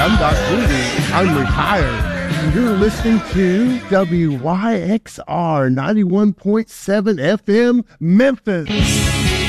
I'm Doc Rudy. I'm retired. You're listening to WYXR 91.7 FM, Memphis.